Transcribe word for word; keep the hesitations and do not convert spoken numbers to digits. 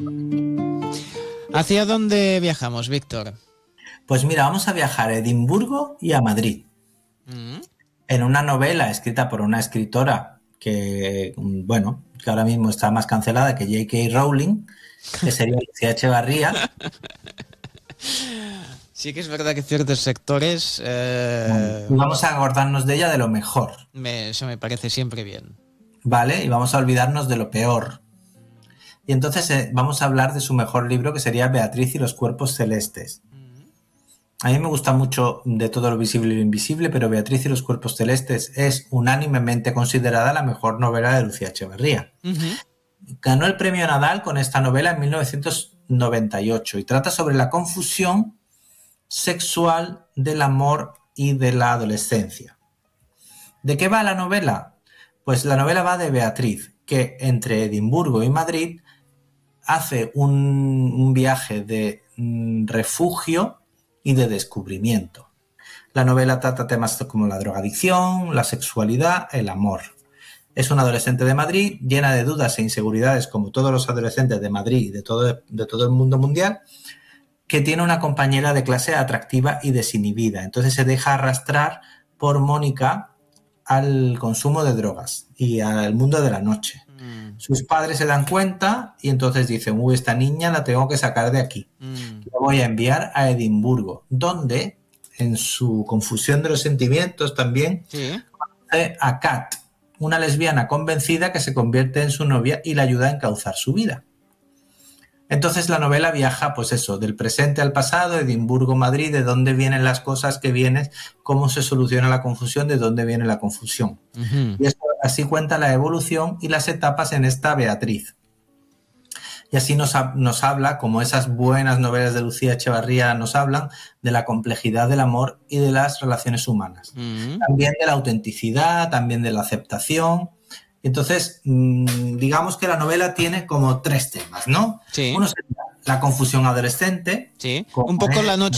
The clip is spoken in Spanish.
¿Hacia dónde viajamos, Víctor? Pues mira, vamos a viajar a Edimburgo y a Madrid. Mm. En una novela escrita por una escritora que, bueno, que ahora mismo está más cancelada que J K Rowling, que sería Lucía Echevarría. Sí que es verdad que ciertos sectores... Eh... Y vamos a acordarnos de ella de lo mejor. Me, eso me parece siempre bien. Vale, y vamos a olvidarnos de lo peor. Y entonces eh, vamos a hablar de su mejor libro, que sería Beatriz y los cuerpos celestes. A mí me gusta mucho De todo lo visible y lo invisible, pero Beatriz y los cuerpos celestes es unánimemente considerada la mejor novela de Lucía Echevarría. Uh-huh. Ganó el premio Nadal con esta novela en mil novecientos noventa y ocho y trata sobre la confusión sexual del amor y de la adolescencia. ¿De qué va la novela? Pues la novela va de Beatriz, que entre Edimburgo y Madrid hace un, un viaje de mm, refugio y de descubrimiento. La novela trata temas como la drogadicción, la sexualidad, el amor. Es una adolescente de Madrid llena de dudas e inseguridades, como todos los adolescentes de Madrid y de todo, de todo el mundo mundial, que tiene una compañera de clase atractiva y desinhibida. Entonces se deja arrastrar por Mónica al consumo de drogas y al mundo de la noche. Mm. Sus padres se dan cuenta y entonces dicen, uy, esta niña la tengo que sacar de aquí. Mm. La voy a enviar a Edimburgo, donde, en su confusión de los sentimientos también, ¿sí?, conoce a Kat, una lesbiana convencida que se convierte en su novia y la ayuda a encauzar su vida. Entonces la novela viaja, pues eso, del presente al pasado, Edimburgo, Madrid, de dónde vienen las cosas que vienen, cómo se soluciona la confusión, de dónde viene la confusión. Uh-huh. Y esto, así cuenta la evolución y las etapas en esta Beatriz. Y así nos, nos habla, como esas buenas novelas de Lucía Echevarría nos hablan, de la complejidad del amor y de las relaciones humanas. Uh-huh. También de la autenticidad, también de la aceptación. Entonces, digamos que la novela tiene como tres temas, ¿no? Sí. Uno sería la confusión adolescente. Sí, un poco la noche